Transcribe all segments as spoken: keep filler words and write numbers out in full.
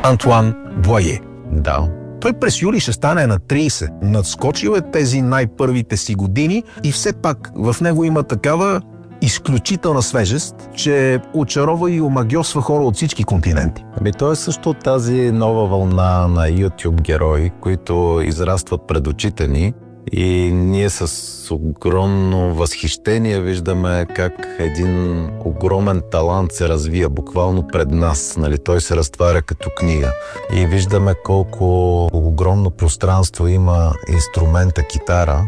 Антуан Боае. Да. Той през юли ще стане на трийсет. Надскочил е тези най-първите си години и все пак в него има такава изключителна свежест, че очарова и омагьосва хора от всички континенти. Ами той е също тази нова вълна на YouTube герои, които израстват пред очите ни и ние с огромно възхищение виждаме как един огромен талант се развия буквално пред нас. Нали? Той се разтваря като книга. И виждаме колко огромно пространство има инструмента китара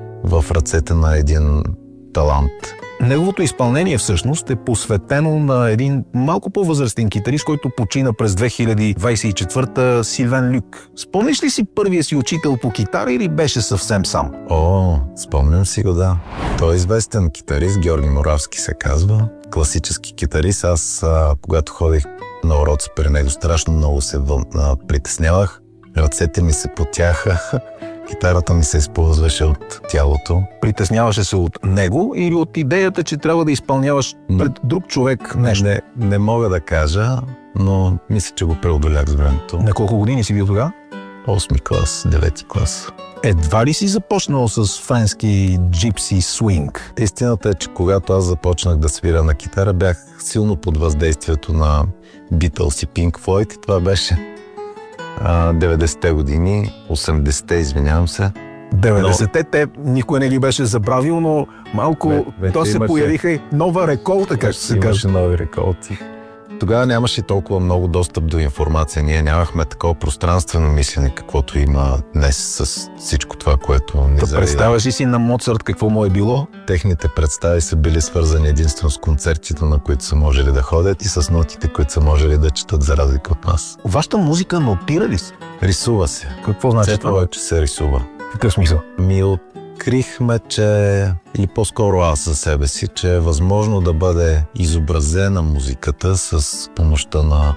в ръцете на един талант. Неговото изпълнение всъщност е посветено на един малко по-възрастен китарист, който почина през две хиляди двадесет и четвърта, Силвен Люк. Спомниш ли си първия си учител по китара или беше съвсем сам? О, спомням си го, да. Той е известен китарист, Георги Моравски се казва. Класически китарист. Аз, а, когато ходих на уроци при него, страшно много се въл... а, притеснявах. Ръцете ми се потяха. Китарата ми се използваше от тялото. Притесняваше се от него или от идеята, че трябва да изпълняваш пред друг човек нещо? Не, не мога да кажа, но мисля, че го преодолях с времето. На колко години си бил тогава? Осми клас, девети клас. Едва ли си започнал с френски джипси свинг? Истината е, че когато аз започнах да свира на китара, бях силно под въздействието на Beatles и Pink Floyd и това беше деветдесетте години, осемдесетте, извинявам се. деветдесетте, те никой не ги беше забравил, но малко Ве, вече то се имаше, появиха и нова реколта, как ще се каже. Имаше нови реколти. Тогава нямаше толкова много достъп до информация. Ние нямахме такова пространствено мислене, каквото има днес с всичко това, което ни завида. Представяш ли си на Моцарт какво му е било? Техните представи са били свързани единствено с концертите, на които са можели да ходят и с нотите, които са можели да четат, за разлика от нас. Вашата музика нотира ли се? Рисува се. Какво значи това? Това е, че се рисува. Какъв смисъл? Ми открихме, че, или по-скоро аз за себе си, че е възможно да бъде изобразена музиката с помощта на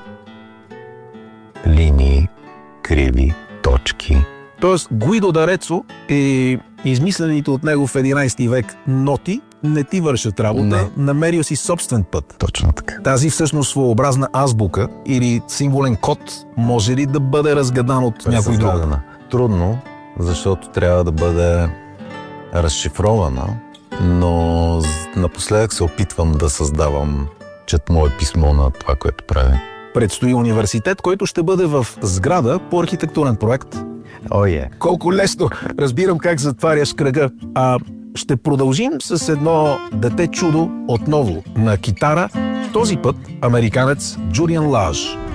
линии, криви, точки. Тоест Гуидо Дарецо и измислените от него в единайсети век ноти не ти вършат работа, не. Намерил си собствен път. Точно така. Тази всъщност своеобразна азбука или символен код може ли да бъде разгадан от някой друг? Трудно, защото трябва да бъде разшифрована, но напоследък се опитвам да създавам чет мое писмо на това, което правя. Предстои университет, който ще бъде в сграда по архитектурен проект. О, oh, е. Yeah. Колко лесно! Разбирам как затваряш кръга. А ще продължим с едно дете чудо отново на китара. Този път американец Джулиан Лаж.